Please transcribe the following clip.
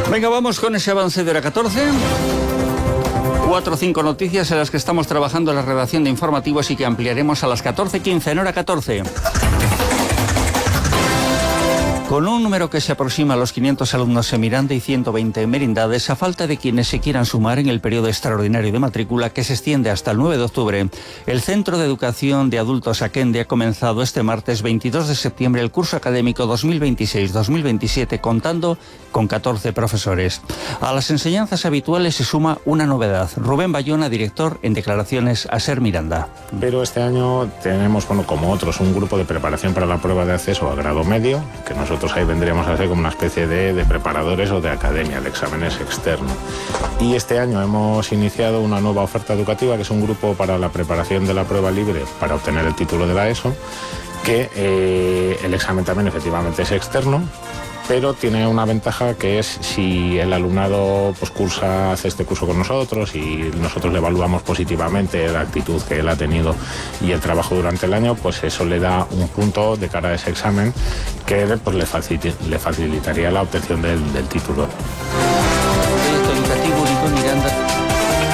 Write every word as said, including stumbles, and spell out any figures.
Venga, vamos con ese avance de hora catorce. Cuatro o cinco noticias en las que estamos trabajando en la redacción de informativos y que ampliaremos a las catorce quince en hora catorce. Con un número que se aproxima a los quinientos alumnos en Miranda y ciento veinte en Merindades, a falta de quienes se quieran sumar en el periodo extraordinario de matrícula que se extiende hasta el nueve de octubre, el Centro de Educación de Adultos Aquende ha comenzado este martes veintidós de septiembre el curso académico dos mil veintiséis dos mil veintisiete contando con catorce profesores. A las enseñanzas habituales se suma una novedad. Rubén Bayona, director en declaraciones a Ser Miranda. Pero este año tenemos, bueno, como otros, un grupo de preparación para la prueba de acceso a grado medio, que nosotros ahí vendríamos a ser como una especie de, de preparadores o de academia, de exámenes externos. Y este año hemos iniciado una nueva oferta educativa, que es un grupo para la preparación de la prueba libre para obtener el título de la ESO, que eh, el examen también efectivamente es externo, pero tiene una ventaja que es si el alumnado pues cursa, hace este curso con nosotros y nosotros le evaluamos positivamente la actitud que él ha tenido y el trabajo durante el año, pues eso le da un punto de cara a ese examen que pues, le, facil- le facilitaría la obtención del, del título. El proyecto educativo Único en Miranda